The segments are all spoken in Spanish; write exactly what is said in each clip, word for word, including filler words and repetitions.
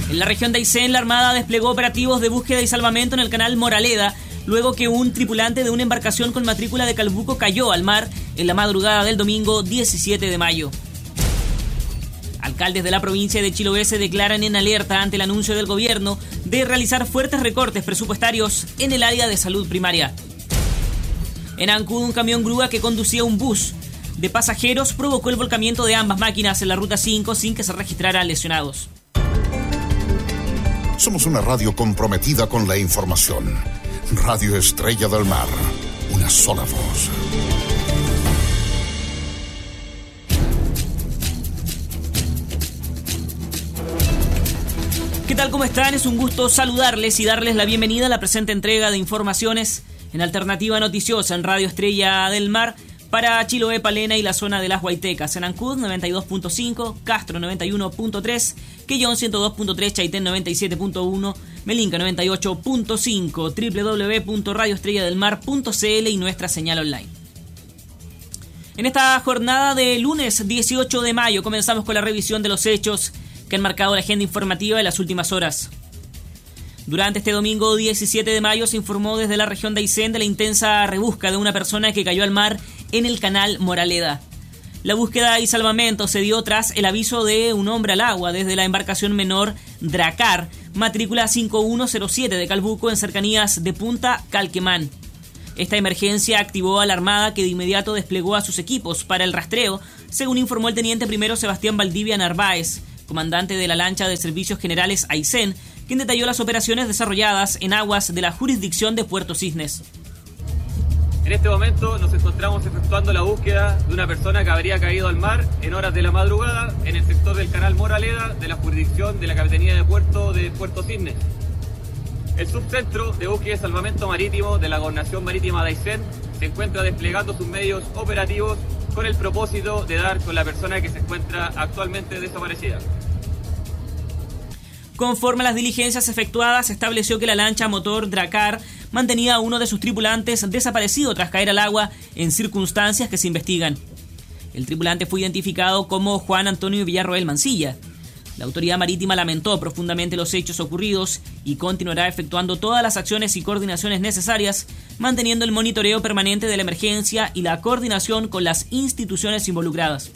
En la región de Aysén, la Armada desplegó operativos de búsqueda y salvamento en el canal Moraleda, luego que un tripulante de una embarcación con matrícula de Calbuco cayó al mar en la madrugada del domingo diecisiete de mayo. Alcaldes de la provincia de Chiloé se declaran en alerta ante el anuncio del gobierno de realizar fuertes recortes presupuestarios en el área de salud primaria. En Ancud, un camión grúa que conducía un bus de pasajeros provocó el volcamiento de ambas máquinas en la ruta cinco sin que se registraran lesionados. Somos una radio comprometida con la información. Radio Estrella del Mar, una sola voz. ¿Qué tal? ¿Cómo están? Es un gusto saludarles y darles la bienvenida a la presente entrega de informaciones en Alternativa Noticiosa en Radio Estrella del Mar para Chiloé, Palena y la zona de las Huaytecas. En Ancud noventa y dos punto cinco, Castro noventa y uno punto tres, Quellón ciento dos punto tres, Chaitén noventa y siete punto uno, Melinca noventa y ocho punto cinco, doble u doble u doble u punto radio estrella del mar punto c l y nuestra señal online. En esta jornada de lunes dieciocho de mayo comenzamos con la revisión de los hechos que han marcado la agenda informativa de las últimas horas. Durante este domingo diecisiete de mayo se informó desde la región de Aysén de la intensa rebusca de una persona que cayó al mar en el canal Moraleda. La búsqueda y salvamento se dio tras el aviso de un hombre al agua desde la embarcación menor Dracar, matrícula cinco uno cero siete de Calbuco en cercanías de Punta Calquemán. Esta emergencia activó a la Armada, que de inmediato desplegó a sus equipos para el rastreo, según informó el teniente primero Sebastián Valdivia Narváez, comandante de la lancha de Servicios Generales Aysén, quien detalló las operaciones desarrolladas en aguas de la jurisdicción de Puerto Cisnes. En este momento nos encontramos efectuando la búsqueda de una persona que habría caído al mar en horas de la madrugada en el sector del canal Moraleda de la jurisdicción de la Capitanía de Puerto de Puerto Cisnes. El subcentro de búsqueda y salvamento marítimo de la Gobernación Marítima de Aysén se encuentra desplegando sus medios operativos con el propósito de dar con la persona que se encuentra actualmente desaparecida. Conforme a las diligencias efectuadas, se estableció que la lancha motor Dracar mantenía a uno de sus tripulantes desaparecido tras caer al agua en circunstancias que se investigan. El tripulante fue identificado como Juan Antonio Villarroel Mancilla. La autoridad marítima lamentó profundamente los hechos ocurridos y continuará efectuando todas las acciones y coordinaciones necesarias, manteniendo el monitoreo permanente de la emergencia y la coordinación con las instituciones involucradas.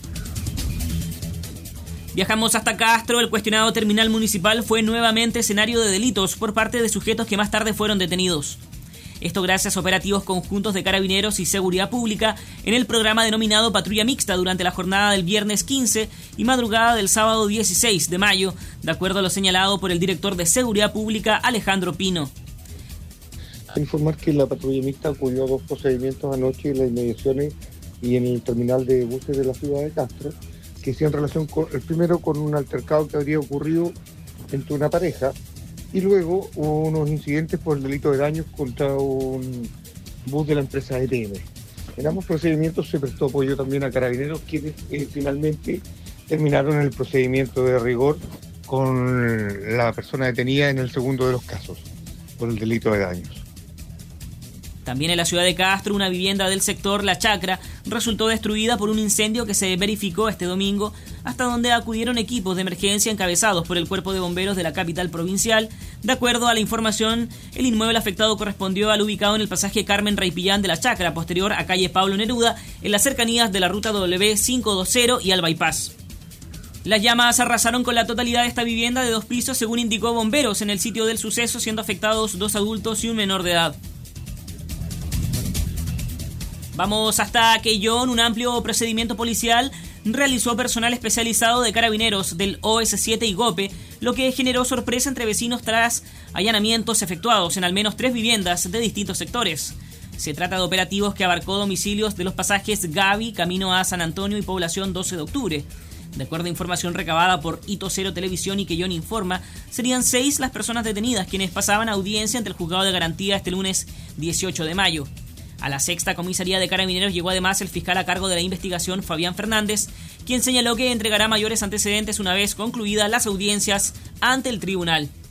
Viajamos hasta Castro. El cuestionado terminal municipal fue nuevamente escenario de delitos por parte de sujetos que más tarde fueron detenidos. Esto gracias a operativos conjuntos de Carabineros y Seguridad Pública en el programa denominado Patrulla Mixta durante la jornada del viernes quince y madrugada del sábado dieciséis de mayo, de acuerdo a lo señalado por el director de Seguridad Pública, Alejandro Pino. A informar que la Patrulla Mixta acudió a dos procedimientos anoche en las inmediaciones y en el terminal de buses de la ciudad de Castro, que hicieron relación con el primero con un altercado que habría ocurrido entre una pareja y luego hubo unos incidentes por el delito de daños contra un bus de la empresa E T M. En ambos procedimientos se prestó apoyo también a Carabineros, quienes eh, finalmente terminaron el procedimiento de rigor con la persona detenida en el segundo de los casos por el delito de daños. También en la ciudad de Castro, una vivienda del sector La Chacra resultó destruida por un incendio que se verificó este domingo, hasta donde acudieron equipos de emergencia encabezados por el Cuerpo de Bomberos de la capital provincial. De acuerdo a la información, el inmueble afectado correspondió al ubicado en el pasaje Carmen Raipillán de La Chacra, posterior a calle Pablo Neruda, en las cercanías de la ruta W quinientos veinte y al bypass. Las llamas arrasaron con la totalidad de esta vivienda de dos pisos, según indicó bomberos en el sitio del suceso, siendo afectados dos adultos y un menor de edad. Vamos hasta Quellón. Un amplio procedimiento policial realizó personal especializado de Carabineros del O S siete y GOPE, lo que generó sorpresa entre vecinos tras allanamientos efectuados en al menos tres viviendas de distintos sectores. Se trata de operativos que abarcó domicilios de los pasajes Gavi, camino a San Antonio y población doce de octubre. De acuerdo a información recabada por Hito Cero Televisión y Quellón Informa, serían seis las personas detenidas quienes pasaban audiencia ante el juzgado de garantía este lunes dieciocho de mayo. A la sexta comisaría de Carabineros llegó además el fiscal a cargo de la investigación, Fabián Fernández, quien señaló que entregará mayores antecedentes una vez concluidas las audiencias ante el tribunal.